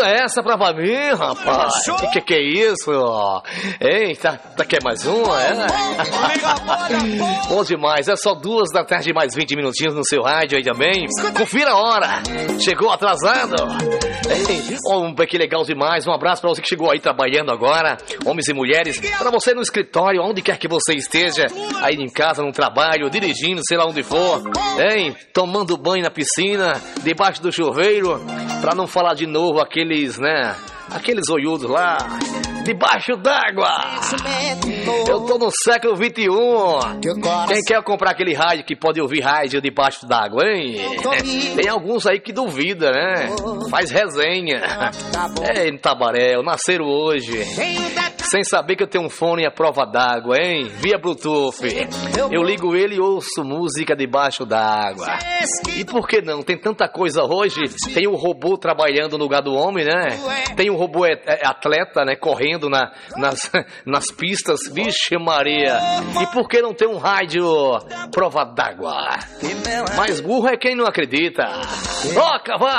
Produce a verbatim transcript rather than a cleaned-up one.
é essa pra mim, rapaz? Que que que é isso? Ei, tá, tá quer mais uma, é? Bom demais, é só duas da tarde mais vinte minutinhos no seu rádio aí também. Confira a hora. Chegou atrasado. Ei, oh, que legal demais. Um abraço pra você que chegou aí trabalhando agora, homens e mulheres, pra você no escritório, onde quer que você esteja, aí em casa, no trabalho, dirigindo, sei lá onde for, hein? Tomando banho na piscina, debaixo do chuveiro, pra não falar de novo aqueles, né? Aqueles olhudos lá, debaixo d'água. Eu tô no século vinte e um. Quem quer comprar aquele rádio que pode ouvir rádio debaixo d'água, hein? Tem alguns aí que duvida, né? Faz resenha. É, em Tabaréu, nasceram hoje sem saber que eu tenho um fone à prova d'água, hein? Via Bluetooth. Eu ligo ele e ouço música debaixo d'água. E por que não? Tem tanta coisa hoje. Tem o robô trabalhando no lugar do homem, né? Tem o robô atleta, né? Correndo na, nas, nas pistas. Vixe Maria. E por que não tem um rádio prova d'água? Mais burro é quem não acredita. Toca, vai!